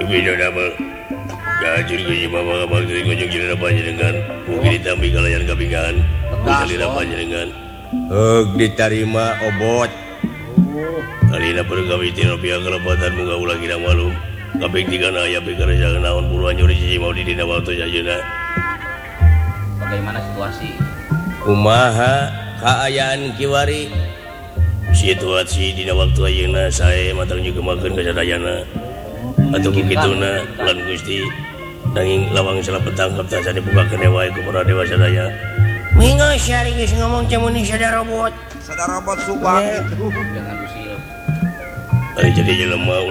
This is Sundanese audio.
diterima obot kali pergawi kelebatan bunga lagi malum tapi aya naon puluhan nyuri mau di waktu bagaimana situasi Umaha keayaan Kiwari situasi di waktu ayeuna saya matang juga makan kesadayana atau begitu lan Gusti nanging lawang salah petangkap tak sadar buka kenewa ku para dewa sadaya minggu syari geus ngomong cemuni sadar robot subang jangan usil jadi jelema